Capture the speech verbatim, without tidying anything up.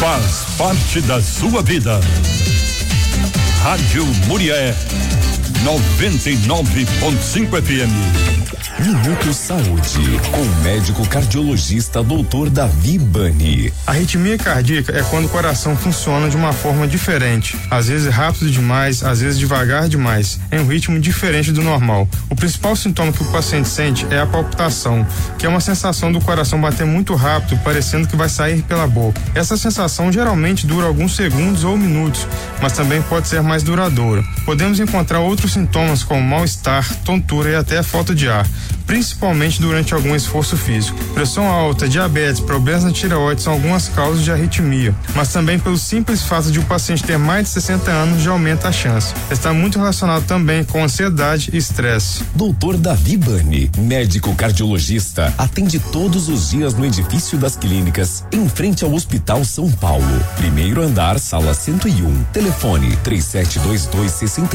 faz parte da sua vida. Rádio Murié noventa e nove ponto cinco F M. Minuto Saúde, com o médico cardiologista doutor Davi Bani. A arritmia cardíaca é quando o coração funciona de uma forma diferente, às vezes rápido demais, às vezes devagar demais, em um ritmo diferente do normal. O principal sintoma que o paciente sente é a palpitação, que é uma sensação do coração bater muito rápido, parecendo que vai sair pela boca. Essa sensação geralmente dura alguns segundos ou minutos, mas também pode ser mais duradoura. Podemos encontrar outros sintomas como mal-estar, tontura e até falta de ar, principalmente durante algum esforço físico. Pressão alta, diabetes, problemas na tireoide são algumas causas de arritmia, mas também pelo simples fato de o paciente ter mais de sessenta anos já aumenta a chance. Está muito relacionado também com ansiedade e estresse. doutor Davi Bani, médico cardiologista, atende todos os dias no edifício das clínicas, em frente ao Hospital São Paulo. Primeiro andar, sala cento e um. Telefone três sete dois dois, seis